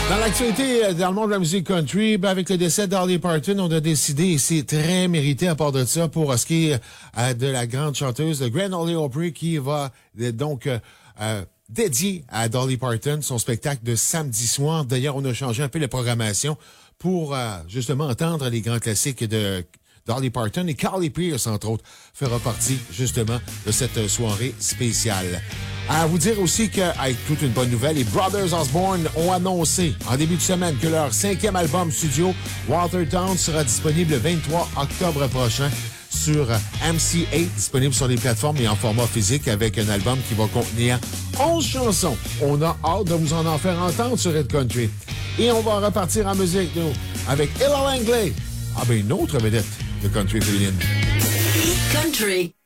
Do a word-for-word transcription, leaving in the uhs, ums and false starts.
Dans l'actualité, dans le monde de la musique country, ben avec le décès de Dolly Parton, on a décidé, et c'est très mérité à part de ça, pour ce qui est euh, de la grande chanteuse, de Grand Ole Opry, qui va euh, donc euh, euh, dédier à Dolly Parton son spectacle de samedi soir. D'ailleurs, on a changé un peu la programmation pour euh, justement entendre les grands classiques de Dolly Parton, et Carly Pearce, entre autres, fera partie justement de cette soirée spéciale. À vous dire aussi que, avec toute une bonne nouvelle, les Brothers Osborne ont annoncé en début de semaine que leur cinquième album studio, Watertown, sera disponible le vingt-trois octobre prochain sur M C huit, disponible sur les plateformes et en format physique, avec un album qui va contenir onze chansons. On a hâte de vous en en faire entendre sur Red Country. Et on va repartir en musique, nous, avec Ella Langley. Ah ben, une autre vedette de country féminine. Country.